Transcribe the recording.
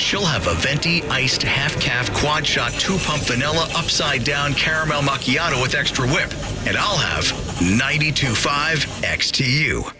She'll have a venti iced half-calf quad shot 2-pump vanilla upside down caramel macchiato with extra whip. And I'll have 92.5 XTU.